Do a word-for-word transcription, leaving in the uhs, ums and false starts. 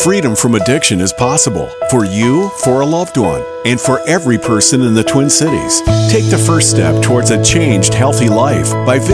freedom from addiction is possible for you, for a loved one, and for every person in the Twin Cities. Take the first step towards a changed, healthy life by visiting